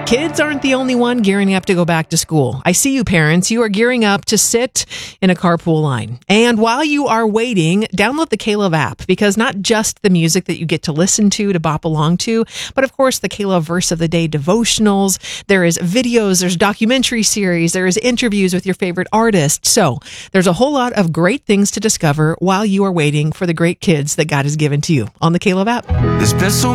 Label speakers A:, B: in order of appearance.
A: Kids aren't the only one gearing up to go back to school. I see you parents. You are gearing up to sit in a carpool line. And while you are waiting, download the K-Love app, because not just the music that you get to listen to bop along to, but of course the K-Love Verse of the Day devotionals. There is videos, there's documentary series, there is interviews with your favorite artists. So there's a whole lot of great things to discover while you are waiting for the great kids that God has given to you on the K-Love app.
B: There's been so